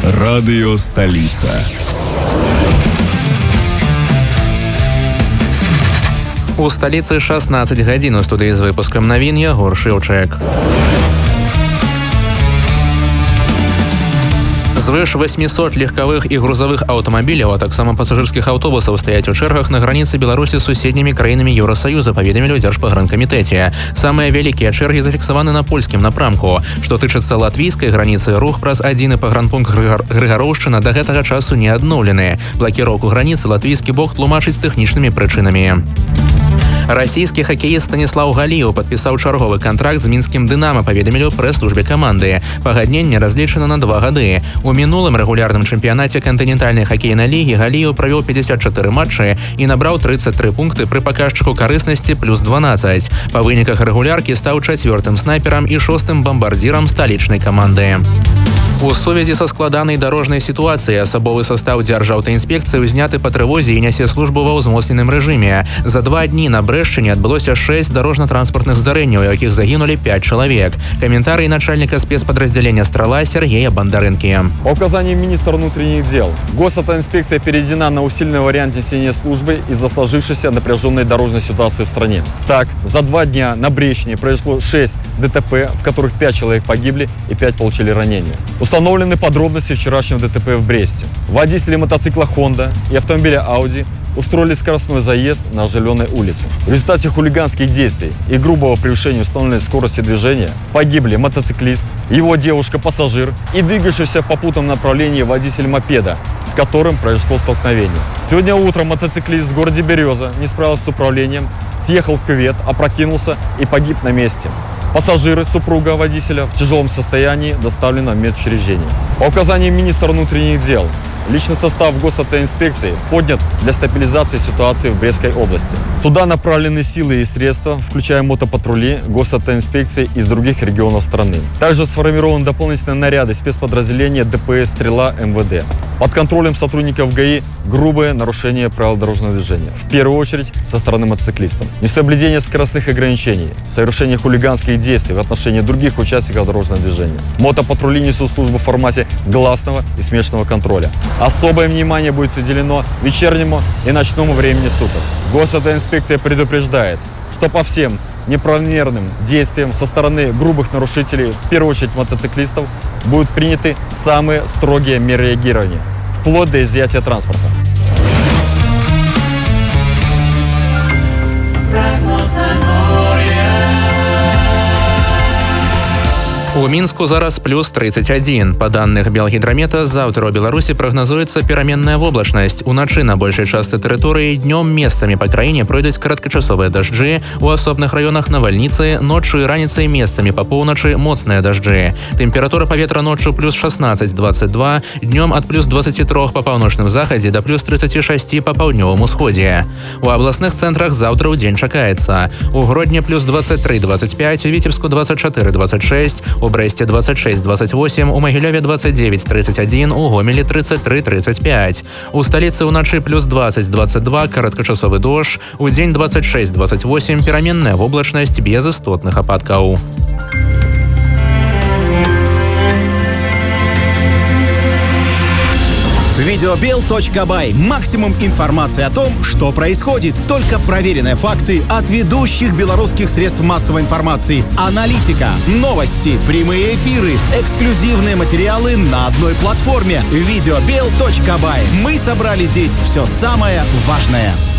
Радыё Сталіца. У сталіцы 16 гадзін. У студыі з выпускам навін Ягор Шэўчэк. Звыш 800 легкавых і грузавых аўтамабіляў, а таксама пасажырскіх аўтобусаў стаяць у чэргах на граніцы Беларусі з суседнімі краінамі Еўрасаюза, паведамілі ў Дзяржпагранкамітэце. Самыя вялікія чэргі зафіксаваны на польскім напрамку. Што тычыцца латвійскай граніцы, рух праз адзіны пагранпункт Грыгароўшчына да гэтага часу не адноўлены. Блакіроўку граніцы латвійскі бок тлумачыць тэхнічнымі прычынамі. Расійскі хакеіст Станіслаў Галіў падпісаў чарговы кантракт з мінскім «Дынама», паведамілі ў прэс-службе каманды. Пагадненне разлічана на 2 гады. У мінулым рэгулярным чэмпіянаце кантынентальнай хакейнай лігі Галіў правёў 54 матчы і набраў 33 пункты пры паказчыку карыснасці плюс 12. Па выніках рэгуляркі стаў 4-м снайперам і 6-м бамбардзірам сталічнай каманды. У сувязі са складанай дарожнай сітуацыяй асабовы састаў Дзяржаўтаінспекцыі ўзняты па трывозе і нясе службу ва ўзмоцненым рэжыме. За 2 дні на Брэшчыне адбылося 6 дарожна-транспартных здарэнняў, у якіх загінулі 5 чалавек. Каментарый начальника спецподразделения «Стрела» Сергея Бондаренки. По указанию министра внутренних дел, Госавтоинспекция переведена на усиленный вариант несения службы из-за сложившейся напряженной дорожной ситуации в стране. Так, за 2 дня на Брэшчине произошло 6 ДТП, в которых 5 человек погибли и 5 получили ранения. Установлены подробности вчерашнего ДТП в Бресте. Водители мотоцикла «Хонда» и автомобиля «Ауди» устроили скоростной заезд на оживленной улице. В результате хулиганских действий и грубого превышения установленной скорости движения погибли мотоциклист, его девушка-пассажир и двигающийся в попутном направлении водитель мопеда, с которым произошло столкновение. Сегодня утром мотоциклист в городе Береза не справился с управлением, съехал в кювет, опрокинулся и погиб на месте. Пассажиры, супруга водителя, в тяжелом состоянии доставлены в медучреждение. По указанию министра внутренних дел, личный состав Госавтоинспекции поднят для стабилизации ситуации в Брестской области. Туда направлены силы и средства, включая мотопатрули Госавтоинспекции из других регионов страны. Также сформированы дополнительные наряды спецподразделения ДПС «Стрела» МВД. Под контролем сотрудников ГАИ грубое нарушение правил дорожного движения. В первую очередь со стороны мотоциклистов. Несоблюдение скоростных ограничений, совершение хулиганских действий в отношении других участников дорожного движения. Мотопатрули несут службу в формате гласного и смешанного контроля. Особое внимание будет уделено вечернему и ночному времени суток. Госавтоинспекция предупреждает, что по всем неправомерным действиям со стороны грубых нарушителей, в первую очередь мотоциклистов, будут приняты самые строгие меры реагирования, вплоть до изъятия транспорта. У Мінску зараз плюс 31. Па даных Белгідрамета, заўтра ў Беларусі прагназуецца пераменная воблачнасць. Уначы на большай частцы тэрыторыі, днём месцамі па краіне пройдуць кароткачасовыя дажджы, у асобных раёнах навальніцы, ноччу і раніцай месцамі па поўначы моцныя дажджы. Тэмпература паветра ноччу плюс 16-22, днём ад плюс 23 па паўночным захадзе да плюс 36 па паўднёвым усходзе. У абласных цэнтрах заўтра ў дзень чакаецца. У Гродні плюс 23-25, у Віцебску 24-26, у Брэсце 26-28, у Магілёве 29-31, у Гомелі 33-35. У сталіцы ўначы плюс 20-22, кароткачасовы дождж, у дзень 26-28, пераменная воблачнасць без істотных ападкаў. Videobill.by. Максимум информации о том, что происходит. Только проверенные факты от ведущих белорусских средств массовой информации. Аналитика, новости, прямые эфиры, эксклюзивные материалы на одной платформе. Videobill.by. Мы собрали здесь все самое важное.